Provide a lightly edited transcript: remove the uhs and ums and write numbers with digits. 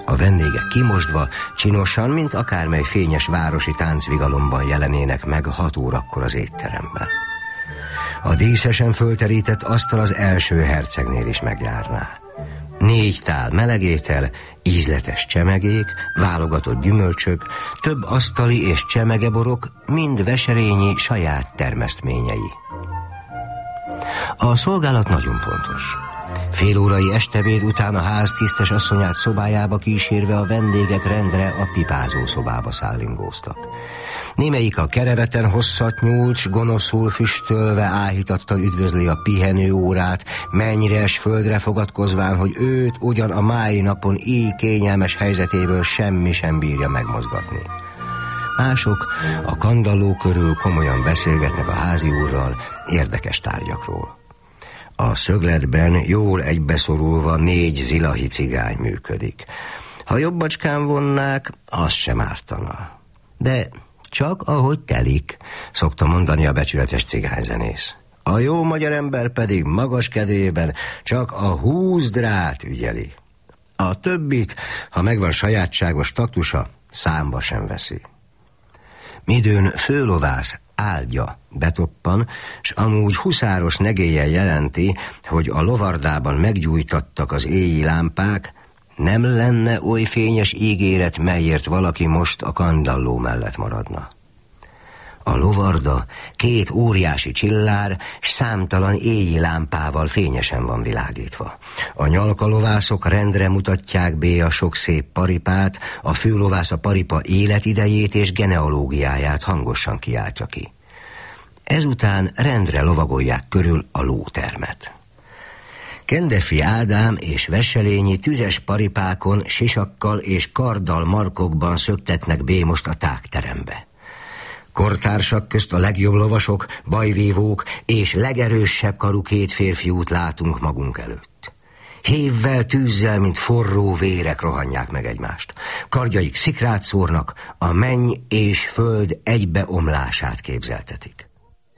A vendégek kimosdva, csinosan, mint akármely fényes városi táncvigalomban jelenének meg 6 órakor az étteremben. A díszesen fölterített asztal az első hercegnél is megjárná. 4 tál melegétel, ízletes csemegék, válogatott gyümölcsök, több asztali és csemegeborok, mind Veselényi saját termesztményei. A szolgálat nagyon pontos. Félórai estebéd után a ház tisztes asszonyát szobájába kísérve a vendégek rendre a pipázó szobába szállingóztak. Némelyik a kereveten hosszat nyúlt, s gonoszul füstölve áhítattal üdvözli a pihenő órát, mennyires földre fogadkozván, hogy őt ugyan a mái napon így kényelmes helyzetéből semmi sem bírja megmozgatni. Mások a kandalló körül komolyan beszélgetnek a házi úrral érdekes tárgyakról. A szögletben jól egybeszorulva 4 zilahi cigány működik. Ha jobbacskán vonnák, az sem ártana. De csak ahogy telik, szokta mondani a becsületes cigányzenész. A jó magyar ember pedig magas kedvében csak a 20 drát ügyeli. A többit, ha megvan sajátságos taktusa, számba sem veszi. Midőn főlovász áldja betoppan, s amúgy huszáros negéllyel jelenti, hogy a lovardában meggyújtattak az éji lámpák, nem lenne oly fényes ígéret, melyért valaki most a kandalló mellett maradna. A lovarda 2 óriási csillár, s számtalan éji lámpával fényesen van világítva. A nyalkalovászok rendre mutatják be a sok szép paripát, a főlovász a paripa életidejét és genealógiáját hangosan kiáltja ki. Ezután rendre lovagolják körül a lótermet. Kendefi Ádám és Veselényi tüzes paripákon, sisakkal és karddal markokban szöktetnek be most a tágterembe. Kortársak közt a legjobb lovasok, bajvívók és legerősebb karú 2 férfiút látunk magunk előtt. Hévvel, tűzzel, mint forró vérek rohanják meg egymást. Kardjaik szikrát szórnak, a menny és föld egybeomlását képzeltetik.